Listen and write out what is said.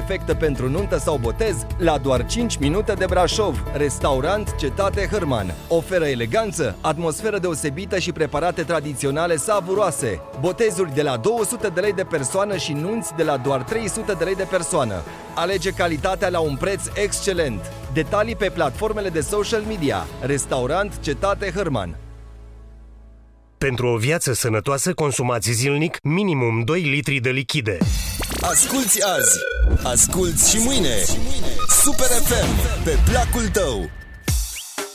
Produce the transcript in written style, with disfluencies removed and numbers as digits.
perfectă pentru nuntă sau botez la doar 5 minute de Brașov. Restaurant Cetate Hârman. Oferă eleganță, atmosferă deosebită și preparate tradiționale savuroase. Botezuri de la 200 de lei de persoană și nunți de la doar 300 de lei de persoană. Alege calitatea la un preț excelent. Detalii pe platformele de social media. Restaurant Cetate Hârman. Pentru o viață sănătoasă, consumați zilnic minimum 2 litri de lichide. Asculți azi, asculți și mâine. Super FM, pe placul tău.